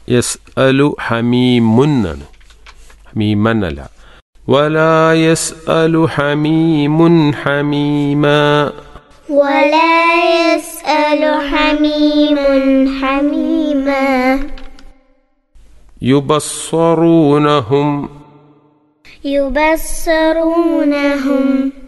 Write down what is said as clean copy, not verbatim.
യസ്അലു ഹമീമുൻ ഹമീമൻ അല്ല. വലാ യസ്അലു ഹമീമുൻ ഹമീമാ. ولا يسأل حميم حميما. യുബസ്സറൂനഹും يبصرونهم